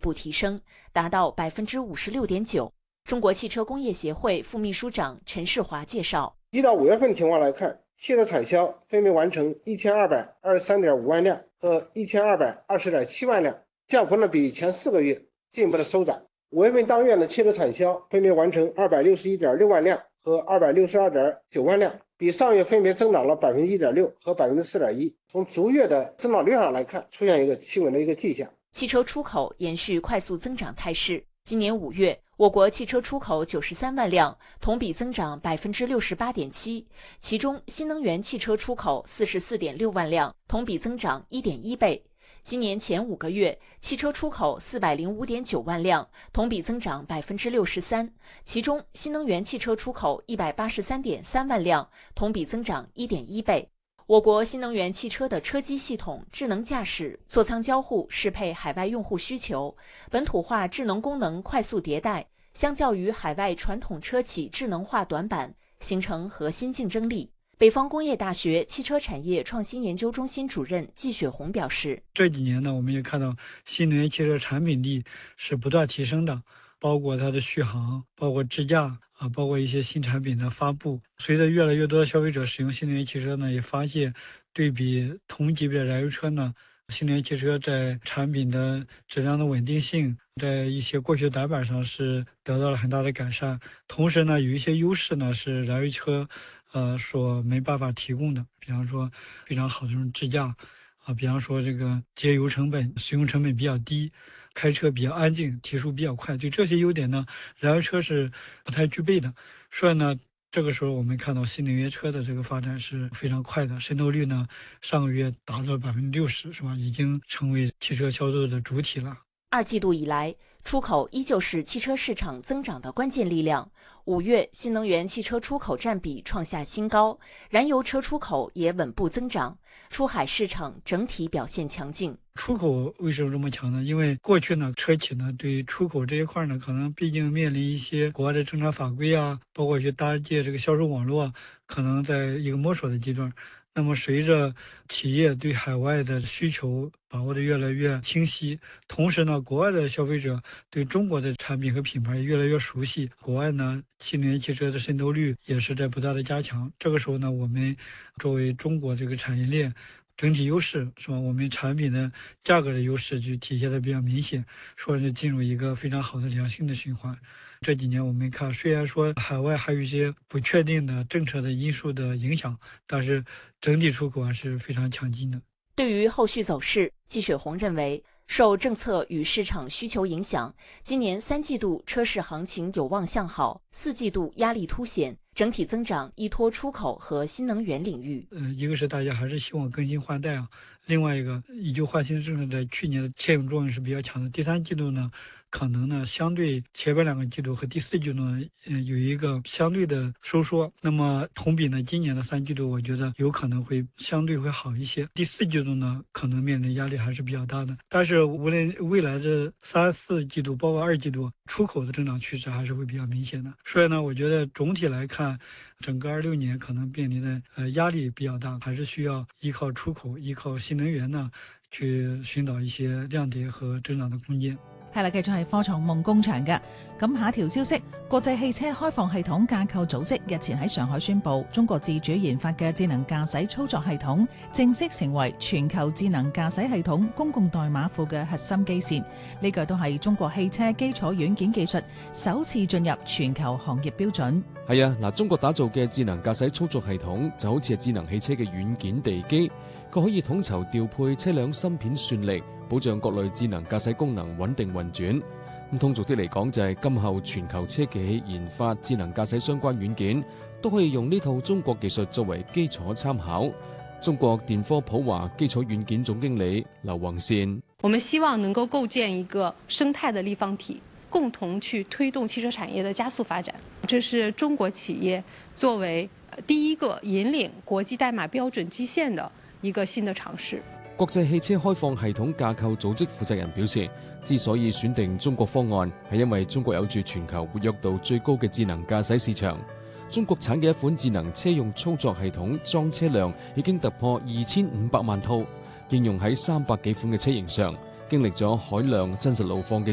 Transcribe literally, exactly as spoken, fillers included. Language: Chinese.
步提升，达到 百分之五十六点九。中国汽车工业协会副秘书长陈世华介绍， 一到五月份情况来看，汽车产销分别完成一千二百二十三点五万辆和一千二百二十点七万辆，降幅呢比前四个月进一步的收窄。五月份当月的汽车产销分别完成二百六十一点六万辆和二百六十二点九万辆，比上月分别增长了 百分之一点六 和 百分之四点一。 从逐月的增长率上来看，出现一个企稳的一个迹象。 汽车出口延续快速增长态势，今年五月我国汽车出口九十三万辆，同比增长 百分之六十八点七， 其中新能源汽车出口 四十四点六万辆，同比增长 一点一倍。今年前五个月，汽车出口四百零五点九万辆，同比增长 百分之六十三， 其中新能源汽车出口一百八十三点三万辆，同比增长 一点一倍。我国新能源汽车的车机系统、智能驾驶、座舱交互适配海外用户需求，本土化智能功能快速迭代，相较于海外传统车企智能化短板，形成核心竞争力。北方工业大学汽车产业创新研究中心主任季雪红表示， 这几年呢，我们也看到新能源汽车产品力是不断提升的，包括它的续航，包括智驾啊，包括一些新产品的发布。随着越来越多的消费者使用新能源汽车呢，也发现对比同级别的燃油车呢，新能源汽车在产品的质量的稳定性，在一些过去的短板上是得到了很大的改善。同时呢，有一些优势呢是燃油车呃所没办法提供的，比方说非常好的这种智驾啊，比方说这个节油成本、使用成本比较低，开车比较安静，提速比较快，对这些优点呢，燃油车是不太具备的。所以呢，这个时候我们看到新能源车的这个发展是非常快的，渗透率呢上个月达到百分之六十，是吧？已经成为汽车销售的主体了。 二季度以来，出口依旧是汽车市场增长的关键力量。五月，新能源汽车出口占比创下新高，燃油车出口也稳步增长，出海市场整体表现强劲。 出口为什么这么强呢？因为过去呢，车企呢对出口这一块呢，可能毕竟面临一些国外的政策法规啊，包括去搭建这个销售网络，可能在一个摸索的阶段。那么随着企业对海外的需求把握的越来越清晰，同时呢，国外的消费者对中国的产品和品牌也越来越熟悉，国外呢，新能源汽车的渗透率也是在不断的加强。这个时候呢，我们作为中国这个产业链整体优势，是吧？我们产品的价格的优势就体现的比较明显，说是进入一个非常好的良性的循环。这几年我们看，虽然说海外还有一些不确定的政策的因素的影响，但是整体出口还是非常强劲的。 对于后续走势，季雪红认为，受政策与市场需求影响，今年三季度车市行情有望向好，四季度压力凸显，整体增长依托出口和新能源领域。 呃，一个是大家还是希望更新换代啊，另外一个以旧换新的政策在去年的牵引作用是比较强的。第三季度呢，可能呢相对前边两个季度和第四季度呢，呃有一个相对的收缩。那么同比呢，今年的三季度我觉得有可能会相对会好一些。第四季度呢，可能面临压力还是比较大的。但是无论未来这三四季度，包括二季度，出口的增长趋势还是会比较明显的。所以呢，我觉得总体来看，整个二六年可能面临的呃压力比较大，还是需要依靠出口、依靠新能源呢，去寻找一些亮點和增長的空間。 係啦，繼續係科創夢工場嘅。咁下一條消息，國際汽車開放系統架構組織日前喺上海宣布，中國自主研發嘅智能駕駛操作系統正式成為全球智能駕駛系統公共代碼庫嘅核心基線。呢個都係中國汽車基礎軟件技術首次進入全球行業標準。 係啊，嗱，中國打造嘅智能駕駛操作系統就好似係智能汽車嘅軟件地基，佢可以統籌調配車輛芯片算力，保障各類智能駕駛功能穩定運轉。咁通俗啲嚟講，就係今後全球車企研發智能駕駛相關軟件，都可以用呢套中國技術作為基礎參考。中國電科普華基礎軟件總經理劉宏善： 我們希望能夠構建一個生態的立方體，共同去推動汽車產業的加速發展。這是中國企業作為第一個引領國際代碼標準基線的一個新的嘗試。 國際汽車開放系統架構組織負責人表示，之所以選定中國方案，係因為中國有住全球活躍度最高嘅智能駕駛市場。中國產嘅一款智能車用操作系統裝車量已經突破二千五百萬套，應用喺三百幾款嘅車型上，經歷咗海量真實路況嘅